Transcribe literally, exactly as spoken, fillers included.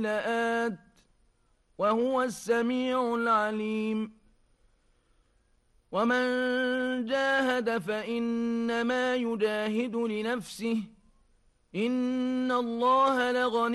لآت وهو السميع العليم ومن جاهد فإنما يجاهد لنفسه إن الله لغني